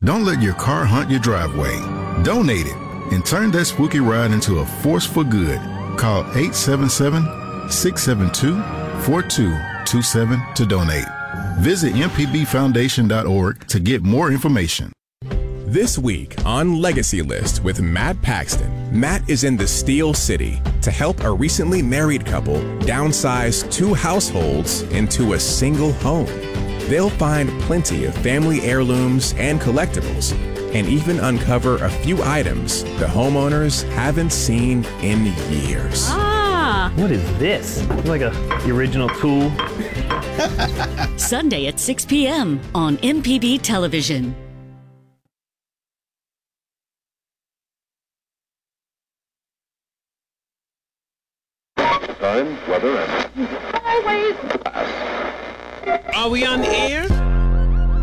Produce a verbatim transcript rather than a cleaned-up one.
Don't let your car haunt your driveway. Donate it and turn that spooky ride into a force for good. Call eight seven seven, six seven two, four two two seven to donate. Visit m p b foundation dot org to get more information. This week on Legacy List with Matt Paxton. Matt is in the Steel City to help a recently married couple downsize two households into a single home. They'll find plenty of family heirlooms and collectibles, and even uncover a few items the homeowners haven't seen in years. Ah! What is this? It's like a the original Tool. Sunday at six p.m. on M P B Television. Time, weather, and highways. Are we on the air?